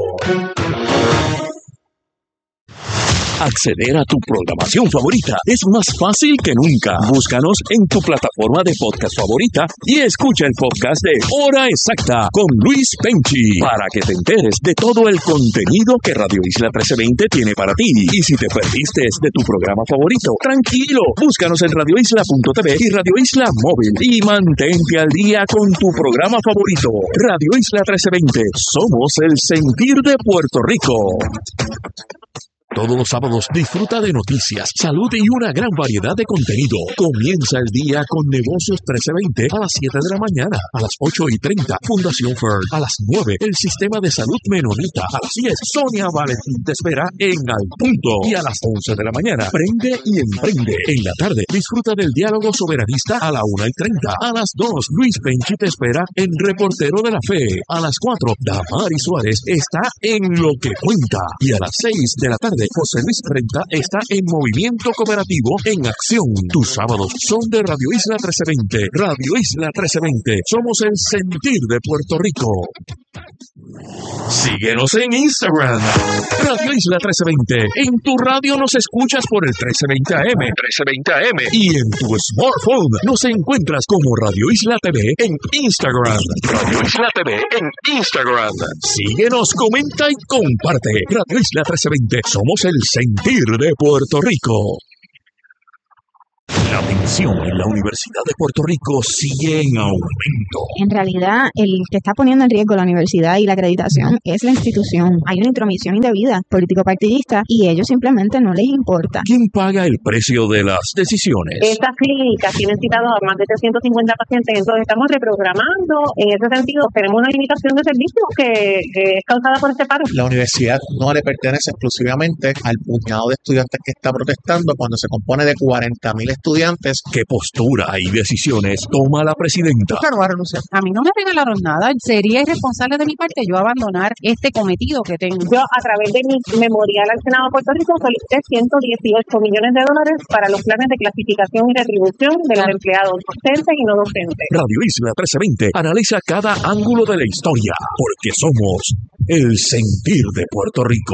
Speaker 6: Acceder a tu programación favorita es más fácil que nunca. Búscanos en tu plataforma de podcast favorita y escucha el podcast de Hora Exacta con Luis Penchi para que te enteres de todo el contenido que Radio Isla 1320 tiene para ti. Y si te perdiste de tu programa favorito, tranquilo, búscanos en radioisla.tv y Radio Isla Móvil y mantente al día con tu programa favorito. Radio Isla 1320, somos el sentir de Puerto Rico. Todos los sábados disfruta de noticias, salud y una gran variedad de contenido. Comienza el día con Negocios 1320 a las 7 de la mañana, a las 8:30 Fundación Fern, a las 9 el Sistema de Salud Menonita, a las 10 Sonia Valentín te espera en Al Punto y a las 11 de la mañana Prende y Emprende. En la tarde disfruta del diálogo soberanista a la 1:30, a las 2 Luis Penchi te espera en Reportero de la Fe, a las 4 Damari Suárez está en Lo que Cuenta y a las 6 de la tarde José Luis Renta está en Movimiento Cooperativo en acción. Tus sábados son de Radio Isla 1320. Radio Isla 1320. Somos el sentir de Puerto Rico. Síguenos en Instagram, Radio Isla 1320. En tu radio nos escuchas por el 1320 AM, y en tu smartphone nos encuentras como Radio Isla TV en Instagram. Radio Isla TV en Instagram. Síguenos, comenta y comparte. Radio Isla 1320. Somos el sentir de Puerto Rico. La tensión en la Universidad de Puerto Rico sigue en aumento.
Speaker 10: En realidad, el que está poniendo en riesgo la universidad y la acreditación es la institución. Hay una intromisión indebida, político-partidista, y ellos simplemente no les importa.
Speaker 6: ¿Quién paga el precio de las decisiones?
Speaker 11: Estas clínicas tienen citados a más de 350 pacientes, entonces estamos reprogramando. En ese sentido, tenemos una limitación de servicios que es causada por este paro.
Speaker 12: La universidad no le pertenece exclusivamente al puñado de estudiantes que está protestando cuando se compone de 40,000 estudiantes.
Speaker 6: ¿Qué postura y decisiones toma la presidenta?
Speaker 4: Usted no va a renunciar.
Speaker 13: A mí no me regalaron nada. Sería irresponsable de mi parte yo abandonar este cometido que tengo.
Speaker 11: Yo, a través de mi memorial al Senado de Puerto Rico, solicité $118 millones para los planes de clasificación y retribución de los empleados docentes y no docentes.
Speaker 6: Radio Isla 1320 analiza cada ángulo de la historia, porque somos el sentir de Puerto Rico.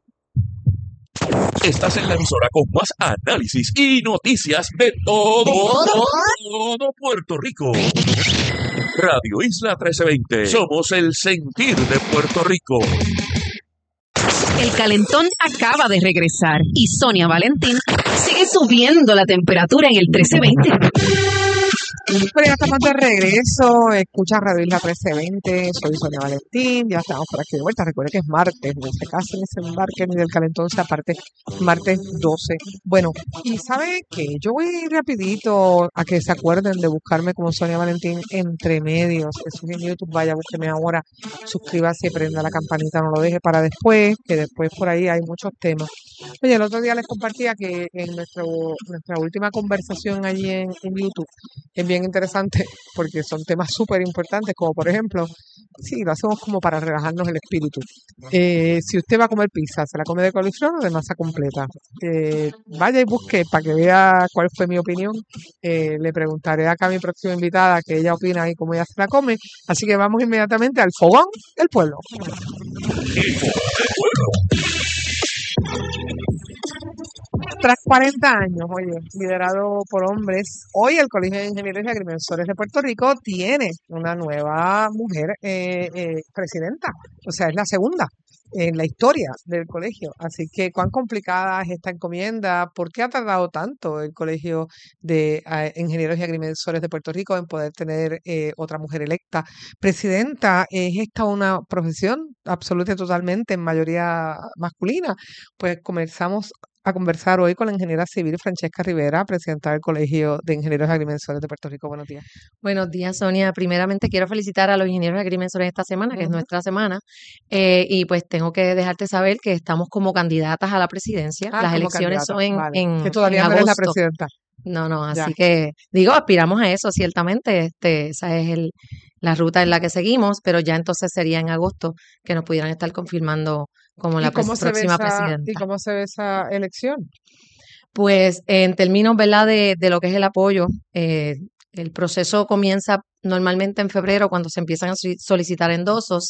Speaker 6: Estás en la emisora con más análisis y noticias de todo Puerto Rico. Radio Isla 1320. Somos el sentir de Puerto Rico.
Speaker 5: El calentón acaba de regresar y Sonia Valentín sigue subiendo la temperatura en el 1320.
Speaker 4: Pero ya estamos de regreso, escucha Radio Isla 1320, soy Sonia Valentín, ya estamos por aquí de vuelta. Recuerde que es martes, no se casen, se embarquen ni del calentón, se aparte martes 12. Bueno, y ¿sabe qué? Yo voy rapidito a que se acuerden de buscarme como Sonia Valentín entre medios. Eso es en YouTube, vaya, búsqueme ahora, suscríbase, prenda la campanita, no lo deje para después, que después por ahí hay muchos temas. Oye, el otro día les compartía que en nuestra última conversación allí en YouTube, es bien interesante porque son temas súper importantes, como por ejemplo, sí, lo hacemos como para relajarnos el espíritu. Si usted va a comer pizza, ¿se la come de coliflor o de masa completa? Vaya y busque para que vea cuál fue mi opinión. Le preguntaré acá a mi próxima invitada que ella opina y cómo ella se la come. Así que vamos inmediatamente al fogón del pueblo. Tras 40 años, oye, liderado por hombres, hoy el Colegio de Ingenieros y Agrimensores de Puerto Rico tiene una nueva mujer presidenta. O sea, es la segunda en la historia del colegio. Así que, ¿cuán complicada es esta encomienda? ¿Por qué ha tardado tanto el Colegio de Ingenieros y Agrimensores de Puerto Rico en poder tener otra mujer electa presidenta? ¿Es esta una profesión absoluta y totalmente en mayoría masculina? Pues comenzamos a conversar hoy con la ingeniera civil Francesca Rivera, presidenta del Colegio de Ingenieros y Agrimensores de Puerto Rico. Buenos días.
Speaker 14: Buenos días, Sonia. Primeramente quiero felicitar a los ingenieros y agrimensores esta semana, que es nuestra semana, y pues tengo que dejarte saber que estamos como candidatas a la presidencia. Las elecciones son
Speaker 4: que todavía
Speaker 14: en
Speaker 4: no eres la
Speaker 14: agosto.
Speaker 4: presidenta.
Speaker 14: No, así
Speaker 4: Ya.
Speaker 14: que digo, aspiramos a eso, ciertamente, esa es la ruta en la que seguimos, pero ya entonces sería en agosto que nos pudieran estar confirmando como la próxima presidenta.
Speaker 4: ¿Y cómo se ve esa elección?
Speaker 14: Pues en términos, ¿verdad?, de lo que es el apoyo, el proceso comienza normalmente en febrero cuando se empiezan a solicitar endosos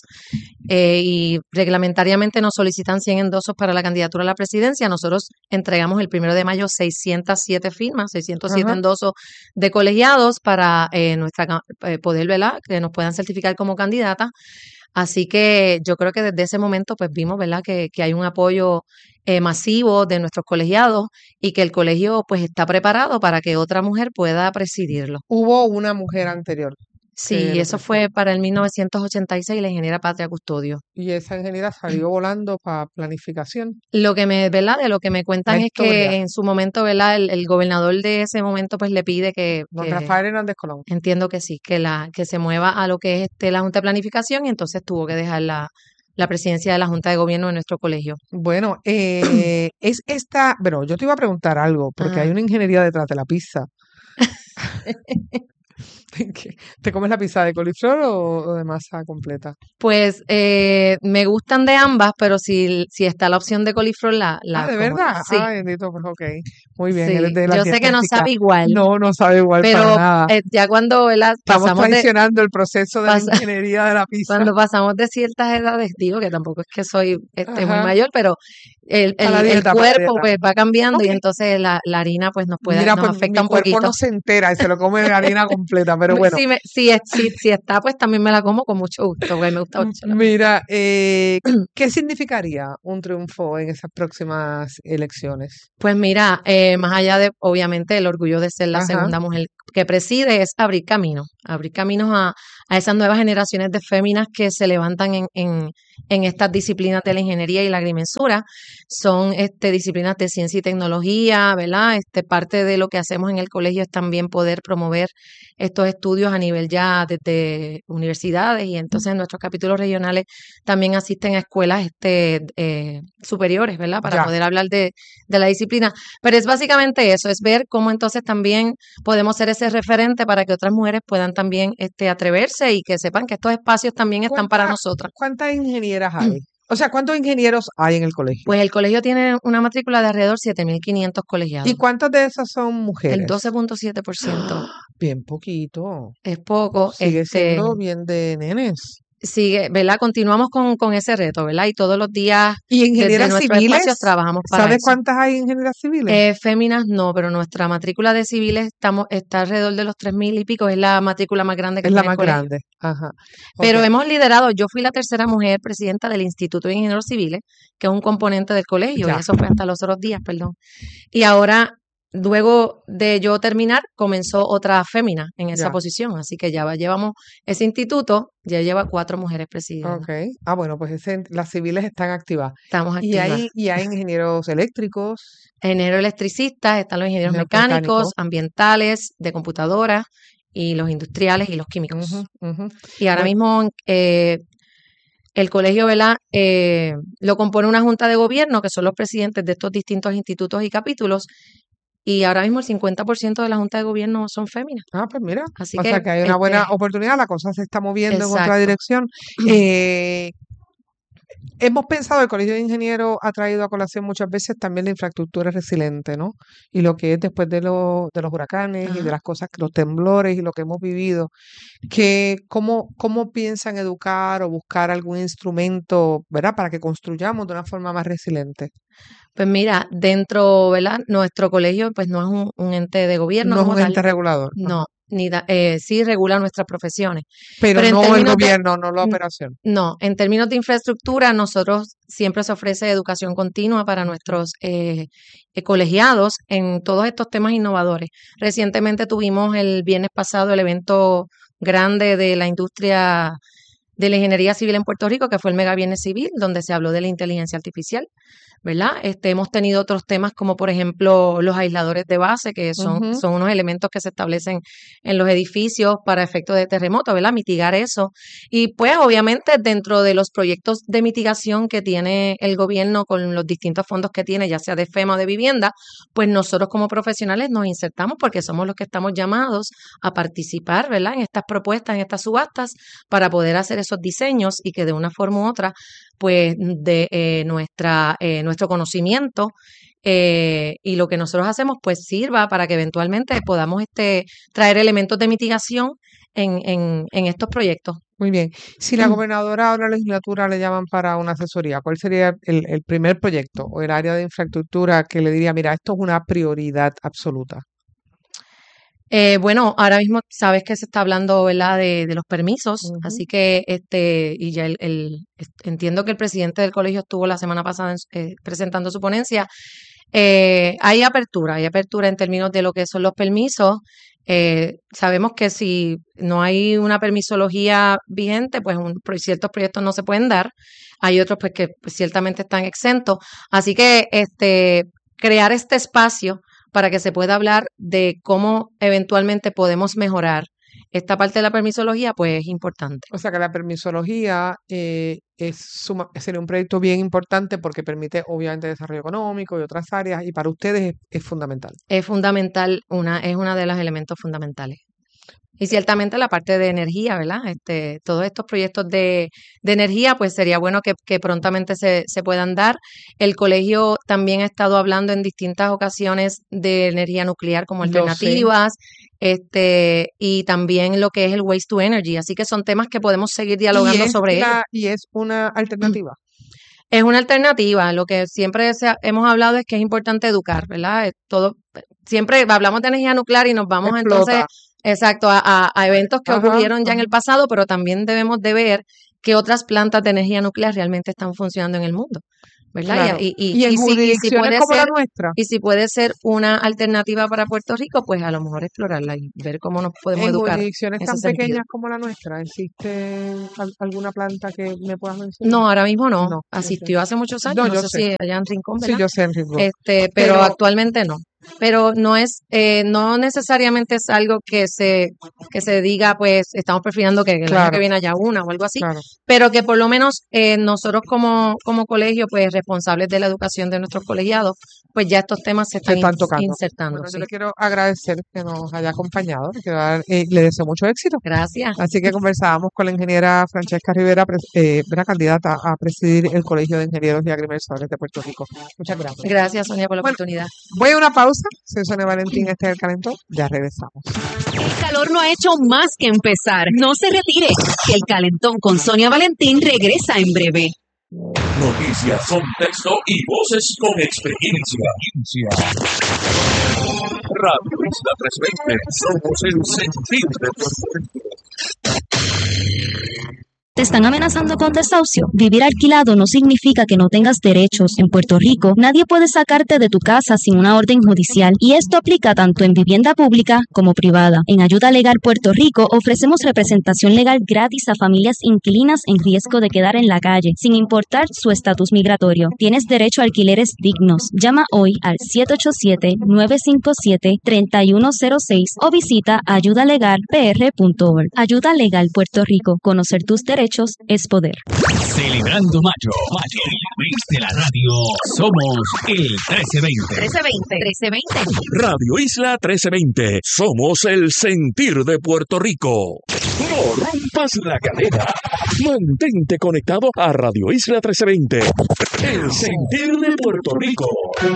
Speaker 14: y reglamentariamente nos solicitan 100 endosos para la candidatura a la presidencia. Nosotros entregamos el 1 de mayo 607 firmas, 607
Speaker 4: Ajá.
Speaker 14: endosos de colegiados para poder, ¿verdad?, que nos puedan certificar como candidata. Así que yo creo que desde ese momento pues vimos, ¿verdad?, que hay un apoyo masivo de nuestros colegiados y que el colegio pues está preparado para que otra mujer pueda presidirlo.
Speaker 4: Hubo una mujer anterior.
Speaker 14: Sí, eso fue para el 1986, la ingeniera Patria Custodio.
Speaker 4: Y esa ingeniera salió volando para planificación.
Speaker 14: ¿Verdad? De lo que me cuentan
Speaker 4: La
Speaker 14: es que
Speaker 4: historia.
Speaker 14: en su momento, ¿verdad?, el gobernador de ese momento pues le pide
Speaker 4: Don
Speaker 14: que
Speaker 4: Rafael Hernández Colón.
Speaker 14: entiendo que sí, que se mueva a lo que es la Junta de Planificación y entonces tuvo que dejar la presidencia de la Junta de Gobierno de nuestro colegio.
Speaker 4: Bueno, es esta, bueno, yo te iba a preguntar algo, porque
Speaker 14: Ajá.
Speaker 4: hay una ingeniería detrás de la pizza. ¿Te comes la pizza de coliflor o de masa completa?
Speaker 14: Pues me gustan de ambas, pero si está la opción de coliflor, la
Speaker 4: ¿de
Speaker 14: como.
Speaker 4: verdad?
Speaker 14: Sí,
Speaker 4: Bendito, pues ok. Muy bien, eres
Speaker 14: sí.
Speaker 4: de las
Speaker 14: Yo sé que no
Speaker 4: dietéticas.
Speaker 14: sabe igual,
Speaker 4: No sabe igual para
Speaker 14: pero
Speaker 4: nada.
Speaker 14: ya cuando, ¿verdad?
Speaker 4: Estamos
Speaker 14: pasamos de,
Speaker 4: traicionando el proceso de la
Speaker 14: pasa-
Speaker 4: ingeniería de la pizza.
Speaker 14: cuando pasamos de ciertas edades, digo que tampoco es que soy muy
Speaker 4: Ajá.
Speaker 14: mayor, pero el,
Speaker 4: Para la
Speaker 14: el, el
Speaker 4: dieta, para la
Speaker 14: cuerpo
Speaker 4: dieta.
Speaker 14: pues va cambiando y
Speaker 4: Ok.
Speaker 14: entonces la harina pues
Speaker 4: Mira,
Speaker 14: nos
Speaker 4: pues
Speaker 14: afecta
Speaker 4: mi
Speaker 14: un
Speaker 4: cuerpo
Speaker 14: poquito.
Speaker 4: no se entera y se lo come de harina completa, pero bueno.
Speaker 14: Si está, pues también me la como con mucho gusto, porque me gusta mucho la pizza.
Speaker 4: Mira, ¿qué significaría un triunfo en esas próximas elecciones?
Speaker 14: Pues mira, más allá de, obviamente, el orgullo de ser la
Speaker 4: Ajá.
Speaker 14: segunda mujer que preside, es abrir caminos a esas nuevas generaciones de féminas que se levantan en estas disciplinas de la ingeniería y la agrimensura. Son disciplinas de ciencia y tecnología, ¿verdad? Parte de lo que hacemos en el colegio es también poder promover estos estudios a nivel ya desde universidades, y entonces en nuestros capítulos regionales también asisten a escuelas superiores, ¿verdad? Para
Speaker 4: Ya.
Speaker 14: poder hablar de la disciplina. Pero es básicamente eso, es ver cómo entonces también podemos ser ese referente para que otras mujeres puedan también atreverse y que sepan que estos espacios también están para nosotras.
Speaker 4: ¿Cuántas ingenieras hay? O sea, ¿cuántos ingenieros hay en el colegio?
Speaker 14: Pues el colegio tiene una matrícula de alrededor 7.500 colegiados.
Speaker 4: ¿Y cuántos de esos son
Speaker 14: El
Speaker 4: mujeres?
Speaker 14: 12.7%.
Speaker 4: Bien poquito.
Speaker 14: Es poco.
Speaker 4: Sigue siendo bien de nenes.
Speaker 14: Sigue, ¿verdad? Continuamos con ese reto, ¿verdad? Y todos los días
Speaker 4: ¿Y
Speaker 14: desde
Speaker 4: ingenieras
Speaker 14: nuestros
Speaker 4: civiles?
Speaker 14: espacios trabajamos para
Speaker 4: ¿Sabes
Speaker 14: eso.
Speaker 4: cuántas hay ingenieras civiles?
Speaker 14: Féminas no, pero nuestra matrícula de civiles está alrededor de los 3.000 y pico, es la matrícula más grande que
Speaker 4: Es la
Speaker 14: tiene el
Speaker 4: más
Speaker 14: colegio.
Speaker 4: grande. Ajá.
Speaker 14: Pero
Speaker 4: Ok.
Speaker 14: hemos liderado, yo fui la tercera mujer presidenta del Instituto de Ingenieros Civiles, que es un componente del colegio,
Speaker 4: Ya.
Speaker 14: y eso fue hasta los otros días, perdón. Y ahora, luego de yo terminar, comenzó otra fémina en esa
Speaker 4: Ya.
Speaker 14: posición, así que llevamos ese instituto, ya lleva 4 mujeres presidiendo.
Speaker 4: Ok. Bueno, pues las civiles están activas.
Speaker 14: Estamos
Speaker 4: Y
Speaker 14: activas.
Speaker 4: hay ingenieros eléctricos,
Speaker 14: Ingenieros electricistas, están los ingenieros
Speaker 4: ingenieros
Speaker 14: mecánicos,
Speaker 4: mecánicos.
Speaker 14: ambientales, de computadoras, y los industriales y los químicos.
Speaker 4: Ujú, ujú.
Speaker 14: Y ahora
Speaker 4: Bueno,
Speaker 14: mismo el colegio, ¿verdad? Lo compone una junta de gobierno, que son los presidentes de estos distintos institutos y capítulos, y ahora mismo el 50% de la junta de gobierno son féminas.
Speaker 4: pues mira,
Speaker 14: Así
Speaker 4: o
Speaker 14: que,
Speaker 4: sea que hay una buena oportunidad, la cosa se está moviendo en otra
Speaker 14: exacto.
Speaker 4: dirección. Hemos pensado, el Colegio de Ingenieros ha traído a colación muchas veces también la infraestructura resiliente, ¿no? Y lo que es después de los huracanes y de
Speaker 14: Ajá.
Speaker 4: las cosas, los temblores y lo que hemos vivido, ¿cómo piensan educar o buscar algún instrumento, ¿verdad? Para que construyamos de una forma más resiliente.
Speaker 14: Pues mira, dentro, ¿verdad? Nuestro colegio pues no es un ente de gobierno
Speaker 4: No es
Speaker 14: como
Speaker 4: un ente
Speaker 14: tal.
Speaker 4: regulador.
Speaker 14: No, sí regula nuestras profesiones.
Speaker 4: Pero
Speaker 14: en
Speaker 4: no el
Speaker 14: términos
Speaker 4: gobierno, no la operación.
Speaker 14: No, en términos de infraestructura, nosotros siempre se ofrece educación continua para nuestros colegiados en todos estos temas innovadores. Recientemente tuvimos el viernes pasado el evento grande de la industria de la ingeniería civil en Puerto Rico, que fue el Mega Viernes Civil, donde se habló de la inteligencia artificial, ¿verdad? Hemos tenido otros temas como, por ejemplo, los aisladores de base, que son unos elementos que se establecen en los edificios para efectos de terremoto, ¿verdad? Mitigar eso. Y pues, obviamente, dentro de los proyectos de mitigación que tiene el gobierno con los distintos fondos que tiene, ya sea de FEMA o de vivienda, pues nosotros como profesionales nos insertamos porque somos los que estamos llamados a participar, ¿verdad? En estas propuestas, en estas subastas, para poder hacer esos diseños y que de una forma u otra, pues de nuestro conocimiento y lo que nosotros hacemos pues sirva para que eventualmente podamos traer elementos de mitigación en estos proyectos.
Speaker 4: Muy bien. Si la gobernadora o la legislatura le llaman para una asesoría, ¿cuál sería el primer proyecto o el área de infraestructura que le diría, mira, esto es una prioridad absoluta?
Speaker 14: Bueno, ahora mismo sabes que se está hablando, ¿verdad?, de los permisos, así que y ya entiendo que el presidente del colegio estuvo la semana pasada presentando su ponencia. Hay apertura en términos de lo que son los permisos. Sabemos que si no hay una permisología vigente, pues ciertos proyectos no se pueden dar. Hay otros pues que pues, ciertamente están exentos. Así que crear este espacio para que se pueda hablar de cómo eventualmente podemos mejorar esta parte de la permisología, pues es importante.
Speaker 4: O sea que la permisología sería un proyecto bien importante porque permite obviamente desarrollo económico y otras áreas, y para ustedes es fundamental.
Speaker 14: Es fundamental, es uno de los elementos fundamentales. Y ciertamente la parte de energía, ¿verdad? Todos estos proyectos de energía, pues sería bueno que prontamente se puedan dar. El colegio también ha estado hablando en distintas ocasiones de energía nuclear como alternativas, y también lo que es el waste to energy. Así que son temas que podemos seguir dialogando sobre ellos.
Speaker 4: ¿Y es una alternativa?
Speaker 14: Es una alternativa. Lo que siempre hemos hablado es que es importante educar, ¿verdad? Siempre hablamos de energía nuclear y nos vamos entonces, exacto, a eventos que ocurrieron ya en el pasado, pero también debemos de ver qué otras plantas de energía nuclear realmente están funcionando en el mundo, ¿verdad?
Speaker 4: Claro.
Speaker 14: Y
Speaker 4: en jurisdicciones como la nuestra.
Speaker 14: Y si puede ser una alternativa para Puerto Rico, pues a lo mejor explorarla y ver cómo nos podemos educar.
Speaker 4: En jurisdicciones tan pequeñas como la nuestra, ¿existe alguna planta que me puedas mencionar?
Speaker 14: No, ahora mismo no. Asistió hace muchos años, no sé si allá en Rincón, ¿verdad?
Speaker 4: Sí, yo sé en Rincón.
Speaker 14: Pero actualmente no. Pero no necesariamente es algo que se diga, pues estamos prefiriendo que el año que viene haya una o algo así, pero que por lo menos nosotros como colegio, pues responsables de la educación de nuestros colegiados, pues ya estos temas se están insertando.
Speaker 4: Bueno, yo le quiero agradecer que nos haya acompañado, le deseo mucho éxito.
Speaker 14: Gracias.
Speaker 4: Así que conversábamos con la ingeniera Francesca Rivera, candidata a presidir el Colegio de Ingenieros y Agrimensores de Puerto Rico. Muchas gracias.
Speaker 14: Gracias, Sonia, por la oportunidad.
Speaker 4: Voy a una pausa. Soy Sonia Valentín, este es El Calentón. Ya regresamos.
Speaker 5: El calor no ha hecho más que empezar. No se retire, que El Calentón con Sonia Valentín regresa en breve.
Speaker 6: Noticias, contexto y voces con experiencia. Radio Isla 320, somos el sentir de Puerto Rico.
Speaker 15: ¿Te están amenazando con desahucio? Vivir alquilado no significa que no tengas derechos. En Puerto Rico, nadie puede sacarte de tu casa sin una orden judicial, y esto aplica tanto en vivienda pública como privada. En Ayuda Legal Puerto Rico ofrecemos representación legal gratis a familias inquilinas en riesgo de quedar en la calle, sin importar su estatus migratorio. Tienes derecho a alquileres dignos. Llama hoy al 787-957-3106 o visita ayudalegalpr.org. Ayuda Legal Puerto Rico. Conocer tus derechos es poder.
Speaker 16: Celebrando Mayo, el mes de la radio, somos el 1320.
Speaker 5: 1320.
Speaker 6: Radio Isla 1320, somos el sentir de Puerto Rico. No rompas la cadena. Mantente conectado a Radio Isla 1320, el sentir de Puerto Rico.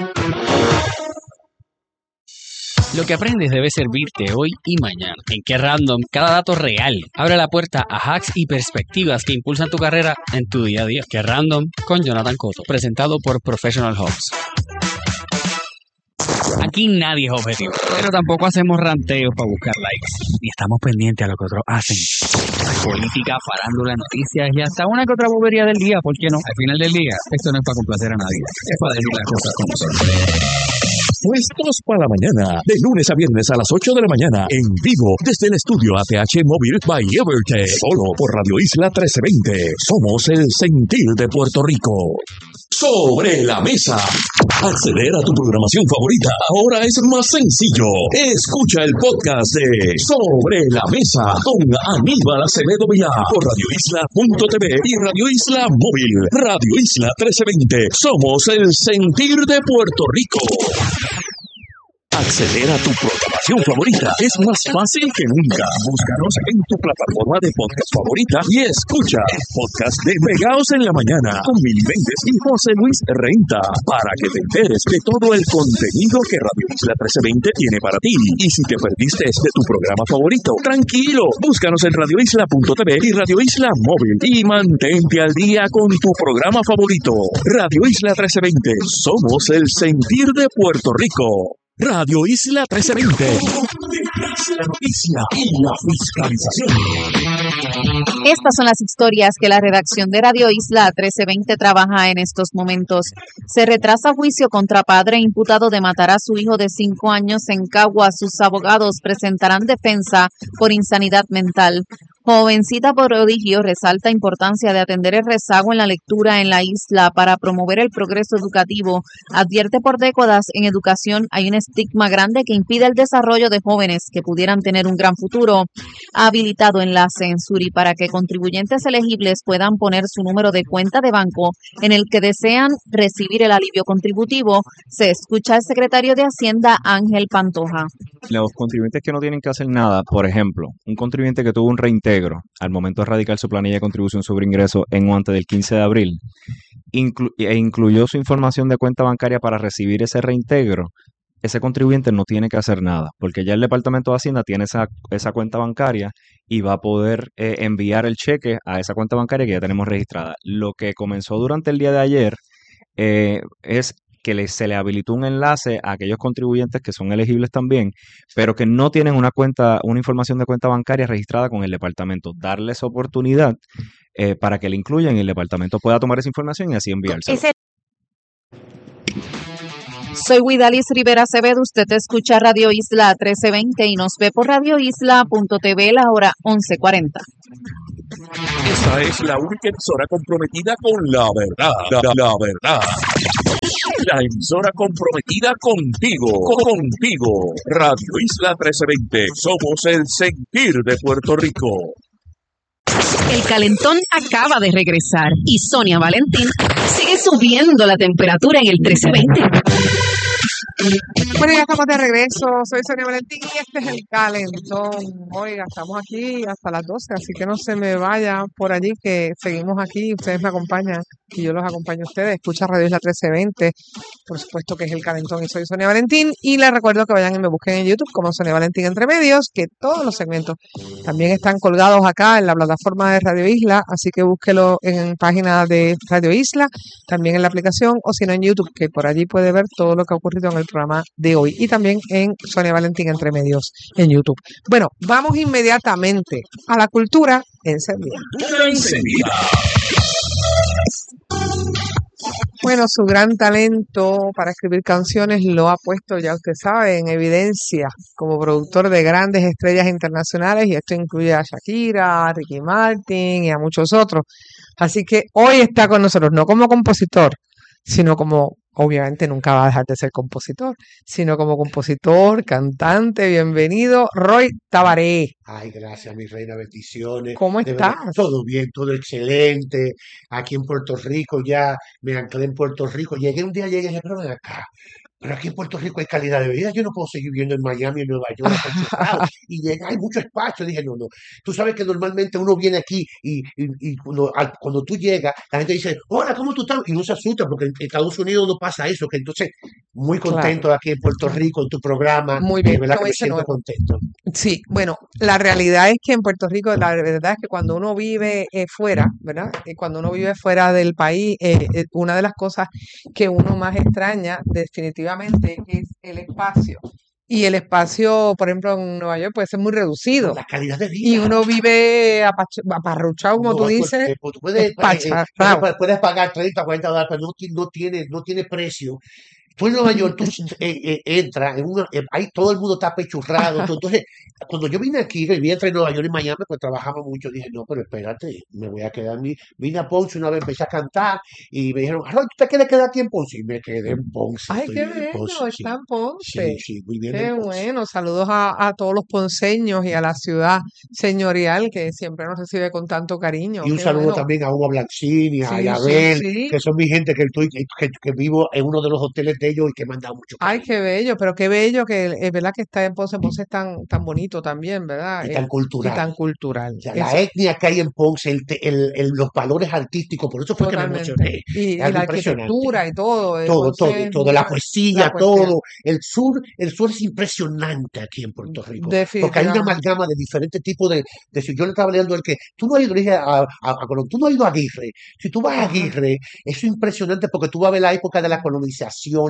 Speaker 17: Lo que aprendes debe servirte hoy y mañana. En Qué Random, cada dato real abre la puerta a hacks y perspectivas que impulsan tu carrera en tu día a día. Qué Random con Jonathan Cotto, presentado por Professional Hubs. Aquí nadie es objetivo, pero tampoco hacemos ranteos para buscar likes, ni estamos pendientes a lo que otros hacen. Política, farándula, noticias y hasta una que otra bobería del día, ¿por qué no? Al final del día, esto no es para complacer a nadie, es para decir las cosas como son.
Speaker 6: Puestos para la mañana, de lunes a viernes a las 8 de la mañana, en vivo, desde el estudio ATH Móvil by Evertech, solo por Radio Isla 1320. Somos el sentir de Puerto Rico. Sobre la mesa. Acceder a tu programación favorita ahora es más sencillo. Escucha el podcast de Sobre la Mesa con Aníbal Acevedo Vilá por radioisla.tv y Radio Isla Móvil. Radio Isla 1320. Somos el sentir de Puerto Rico. Acceder a tu programación favorita es más fácil que nunca. Búscanos en tu plataforma de podcast favorita y escucha el podcast de Pegaos en la Mañana con Mili Méndez y José Luis Renta para que te enteres de todo el contenido que Radio Isla 1320 tiene para ti. Y si te perdiste de tu programa favorito, tranquilo, búscanos en radioisla.tv y Radio Isla Móvil y mantente al día con tu programa favorito. Radio Isla 1320, somos el sentir de Puerto Rico. Radio Isla 1320. La noticia y la fiscalización.
Speaker 18: Estas son las historias que la redacción de Radio Isla 1320 trabaja en estos momentos. Se retrasa juicio contra padre imputado de matar a su hijo de 5 años en Caguas. Sus abogados presentarán defensa por insanidad mental. Jovencita prodigio resalta importancia de atender el rezago en la lectura en la isla para promover el progreso educativo. Advierte por décadas en educación hay un estigma grande que impide el desarrollo de jóvenes que pudieran tener un gran futuro. Ha habilitado enlace en Suri para que contribuyentes elegibles puedan poner su número de cuenta de banco en el que desean recibir el alivio contributivo. Se escucha el secretario de Hacienda, Ángel Pantoja.
Speaker 19: Los contribuyentes que no tienen que hacer nada, por ejemplo, un contribuyente que tuvo un reintegro al momento de radicar su planilla de contribución sobre ingreso en o antes del 15 de abril e incluyó su información de cuenta bancaria para recibir ese reintegro, ese contribuyente no tiene que hacer nada, porque ya el Departamento de Hacienda tiene esa cuenta bancaria y va a poder enviar el cheque a esa cuenta bancaria que ya tenemos registrada. Lo que comenzó durante el día de ayer es que se le habilitó un enlace a aquellos contribuyentes que son elegibles también, pero que no tienen una información de cuenta bancaria registrada con el departamento. Darles oportunidad para que le incluyan y el departamento pueda tomar esa información y así enviársela.
Speaker 18: Soy Guidalis Rivera Acevedo, usted escucha Radio Isla 1320 y nos ve por radioisla.tv la hora 11:40.
Speaker 6: Esta es la única emisora comprometida con la verdad. La verdad. La emisora comprometida contigo. Radio Isla 1320. Somos el sentir de Puerto Rico.
Speaker 5: El calentón acaba de regresar y Sonia Valentín sigue subiendo la temperatura en el 1320.
Speaker 4: Bueno, ya estamos de regreso. Soy Sonia Valentín y este es el calentón. Oiga, estamos aquí hasta las 12, así que no se me vaya por allí, que seguimos aquí. Ustedes me acompañan y yo los acompaño a ustedes. Escucha Radio Isla 1320, por supuesto que es el calentón y soy Sonia Valentín. Y les recuerdo que vayan y me busquen en YouTube como Sonia Valentín Entre Medios, que todos los segmentos también están colgados acá en la plataforma de Radio Isla, así que búsquelo en página de Radio Isla, también en la aplicación, o si no en YouTube, que por allí puede ver todo lo que ha ocurrido en el programa de hoy, y también en Sonia Valentín Entre Medios en YouTube. Bueno, vamos inmediatamente a la cultura encendida. Bueno, su gran talento para escribir canciones lo ha puesto, ya usted sabe, en evidencia como productor de grandes estrellas internacionales, y esto incluye a Shakira, a Ricky Martin y a muchos otros. Así que hoy está con nosotros, no como compositor, sino como, obviamente nunca va a dejar de ser compositor, sino como compositor, cantante. Bienvenido, Roy Tabaré.
Speaker 20: Ay, gracias, mi reina, bendiciones.
Speaker 4: ¿Cómo
Speaker 20: De verdad,
Speaker 4: estás?
Speaker 20: todo bien, todo excelente. Aquí en Puerto Rico, ya me anclé en Puerto Rico. Llegué un día, y dije, pero ven acá. Pero aquí en Puerto Rico hay calidad de vida. Yo no puedo seguir viviendo en Miami, en Nueva York, en cualquier lado. Y llegué, hay mucho espacio. Dije, no. Tú sabes que normalmente uno viene aquí y cuando tú llegas, la gente dice, hola, ¿cómo tú estás? Y no se asusta porque en Estados Unidos no pasa eso. Que entonces, muy contento
Speaker 4: Claro.
Speaker 20: aquí en Puerto Rico, en tu programa.
Speaker 4: Muy
Speaker 20: De
Speaker 4: bien,
Speaker 20: verdad
Speaker 4: como
Speaker 20: que me
Speaker 4: dice
Speaker 20: siento
Speaker 4: Noel.
Speaker 20: contento.
Speaker 4: Sí, bueno, la realidad es que en Puerto Rico, la verdad es que cuando uno vive fuera, ¿verdad? Cuando uno vive fuera del país, una de las cosas que uno más extraña definitivamente es el espacio. Y el espacio, por ejemplo, en Nueva York puede ser muy reducido.
Speaker 20: La calidad de
Speaker 4: Y
Speaker 20: vida.
Speaker 4: uno vive aparruchado, como tú
Speaker 20: No,
Speaker 4: dices,
Speaker 20: tú puedes
Speaker 4: espacharrado.
Speaker 20: puedes pagar $30, $40, pero no tiene precio. Tú en Nueva York, tú entras, ahí todo el mundo está apechurrado. Entonces, cuando yo vine aquí, viví entre Nueva York y Miami, pues trabajaba mucho. Dije, no, pero espérate, me voy a quedar. Vine a Ponce una vez, empecé a cantar y me dijeron, Harold, ¿tú te quieres quedar aquí en Ponce? Y me quedé en Ponce.
Speaker 4: Ay,
Speaker 20: Estoy
Speaker 4: qué
Speaker 20: en
Speaker 4: bello,
Speaker 20: Ponce, sí.
Speaker 4: está en Ponce.
Speaker 20: Sí, viviendo
Speaker 4: Qué
Speaker 20: en Ponce.
Speaker 4: bueno, saludos a todos los ponceños y a la ciudad señorial que siempre nos recibe con tanto cariño.
Speaker 20: Y un
Speaker 4: Qué
Speaker 20: saludo
Speaker 4: bueno.
Speaker 20: también a Hugo Blancini, a
Speaker 4: Sí, sí,
Speaker 20: Yabel,
Speaker 4: sí.
Speaker 20: que son mi gente que vivo en uno de los hoteles de ellos y que me han dado mucho
Speaker 4: Ay,
Speaker 20: cariño.
Speaker 4: qué bello, pero qué bello que es verdad que está en Ponce. Ponce es tan bonito también, ¿verdad?
Speaker 20: Y tan
Speaker 4: Y
Speaker 20: cultural.
Speaker 4: tan cultural.
Speaker 20: O sea,
Speaker 4: Eso,
Speaker 20: la etnia que hay en Ponce, los valores artísticos, por eso fue que me
Speaker 4: totalmente.
Speaker 20: emocioné.
Speaker 4: Y
Speaker 20: Es algo
Speaker 4: la
Speaker 20: impresionante.
Speaker 4: arquitectura y todo.
Speaker 20: Todo,
Speaker 4: Ponce es
Speaker 20: todo, la
Speaker 4: mucha
Speaker 20: poesía,
Speaker 4: la poesía.
Speaker 20: todo. El sur es impresionante aquí en Puerto Rico, porque hay una
Speaker 4: Definitivamente.
Speaker 20: amalgama de diferentes tipos de si yo le estaba hablando el que tú no has ido, le dije a Colón, tú no has ido a Aguirre. Si tú vas a
Speaker 4: Ajá.
Speaker 20: Aguirre, eso es impresionante porque tú vas a ver la época de la colonización,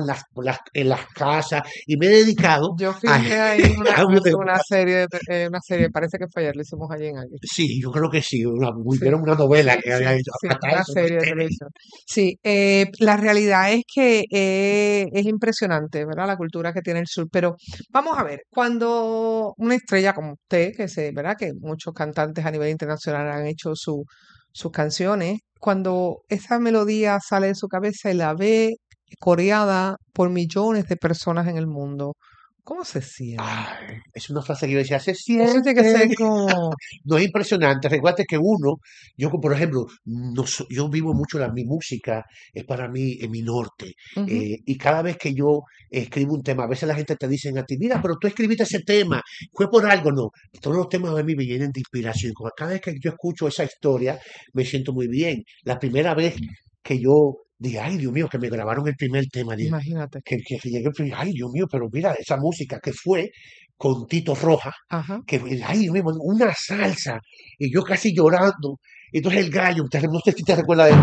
Speaker 20: en las casas y me he dedicado
Speaker 4: Yo
Speaker 20: a...
Speaker 4: filmé ahí
Speaker 20: a una-
Speaker 4: una serie, parece que fue ayer, lo hicimos allí en alguien.
Speaker 20: Sí, yo creo que sí,
Speaker 4: Sí,
Speaker 20: era una novela que
Speaker 4: sí,
Speaker 20: había hecho.
Speaker 4: sí,
Speaker 20: Hasta
Speaker 4: una
Speaker 20: eso,
Speaker 4: serie de televisión. Sí, la realidad es que es impresionante, ¿verdad? La cultura que tiene el sur. Pero vamos a ver, cuando una estrella como usted, ¿verdad? Que muchos cantantes a nivel internacional han hecho sus canciones, cuando esa melodía sale de su cabeza y la ve coreada por millones de personas en el mundo, ¿cómo se siente?
Speaker 20: Es una frase que yo decía, se
Speaker 4: Eso tiene que ser
Speaker 20: siente.
Speaker 4: como...
Speaker 20: No es impresionante. Recuerda que yo por ejemplo, yo vivo mucho mi música, es para mí en mi norte.
Speaker 4: Ujú.
Speaker 20: Y cada vez que yo escribo un tema, a veces la gente te dice a ti, mira, pero tú escribiste ese tema, fue por algo, no. Todos los temas de mí me llenan de inspiración. Cada vez que yo escucho esa historia, me siento muy bien. La primera vez que yo dije, ay, Dios mío, que me grabaron el primer tema, dije,
Speaker 4: Imagínate.
Speaker 20: que llegué el primer, ay, Dios mío, pero mira, esa música que fue con Tito Roja,
Speaker 4: Ajá.
Speaker 20: que, ay, Dios mío, una salsa, y yo casi llorando. Entonces el gallo, no sé si te recuerdas de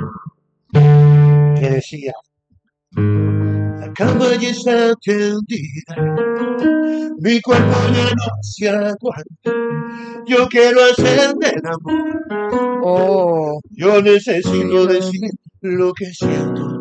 Speaker 20: que decía, la cama ya está tendida, mi cuerpo ya no se aguanta, yo quiero hacerme el amor,
Speaker 4: Oh.
Speaker 20: yo necesito decir lo que siento.